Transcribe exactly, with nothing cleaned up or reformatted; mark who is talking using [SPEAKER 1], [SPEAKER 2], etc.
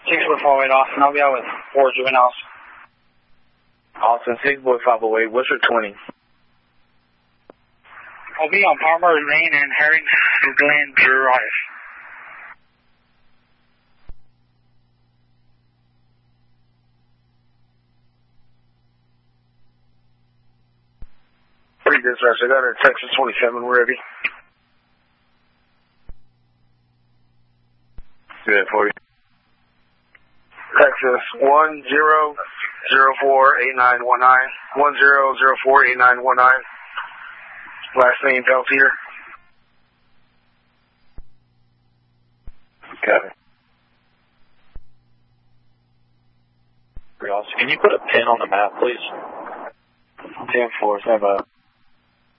[SPEAKER 1] six boy five oh eight Austin, I'll be out with four juveniles.
[SPEAKER 2] Austin, six boy five oh eight, what's your twenty?
[SPEAKER 1] I'll be on Palmer Lane and Harrington Glen Drive.
[SPEAKER 2] Pretty dispatch, I got a Texas twenty-seven, we're ready. Good for you. Texas one zero zero four eight nine one nine, one zero zero four eight nine one nine. Last name Peltier. Got it.
[SPEAKER 3] Can you put a pin on the map, please?
[SPEAKER 2] ten four, stand by.